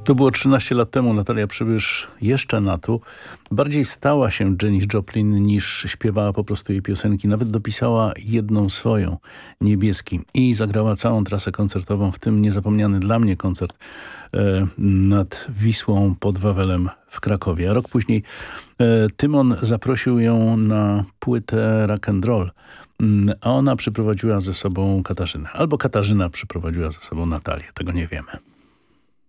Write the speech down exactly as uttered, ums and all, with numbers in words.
To było trzynaście lat temu. Natalia Przybysz jeszcze na tu. Bardziej stała się Janis Joplin niż śpiewała po prostu jej piosenki. Nawet dopisała jedną swoją, Niebieski. I zagrała całą trasę koncertową, w tym niezapomniany dla mnie koncert e, nad Wisłą pod Wawelem w Krakowie. A rok później e, Tymon zaprosił ją na płytę Rock and Roll. A ona przyprowadziła ze sobą Katarzynę. Albo Katarzyna przyprowadziła ze sobą Natalię. Tego nie wiemy.